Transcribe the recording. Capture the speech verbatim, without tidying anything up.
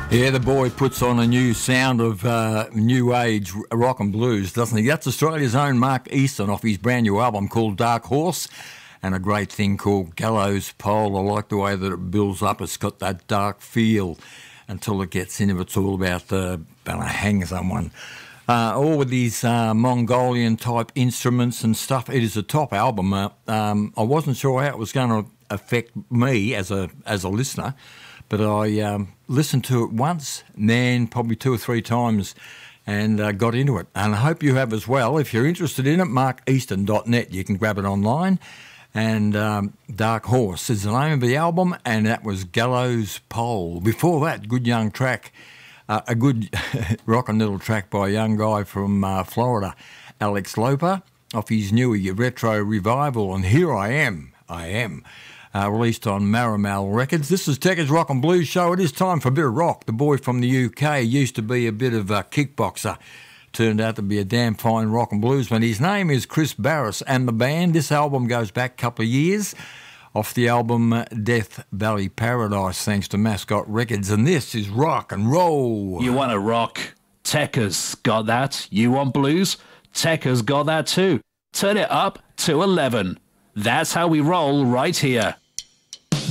Yeah, the boy puts on a new sound of uh, new age rock and blues, doesn't he? That's Australia's own Mark Easton off his brand new album called Dark Horse, and a great thing called Gallows Pole. I like the way that it builds up. It's got that dark feel until it gets in. It's all about uh, about to hang someone. Uh, all with these uh, Mongolian type instruments and stuff. It is a top album. Uh, um, I wasn't sure how it was going to affect me as a as a listener, but I um, listened to it once, then probably two or three times, and uh, got into it. And I hope you have as well. If you're interested in it, mark easton dot net. You can grab it online. And um, Dark Horse is the name of the album, and that was Gallows Pole. Before that, good young track, uh, a good rockin' little track by a young guy from uh, Florida, Alex Loper, off his new retro revival, and Here I Am, I Am. Uh, released on Marimal Records. This is Techers Rock and Blues Show. It is time for a bit of rock. The boy from the U K used to be a bit of a kickboxer. Turned out to be a damn fine rock and bluesman. His name is Chris Barris, and the band, this album goes back a couple of years, off the album Death Valley Paradise, thanks to Mascot Records, and this is rock and roll. You want to rock? Techers got that. You want blues? Techers got that too. Turn it up to eleven. That's how we roll right here.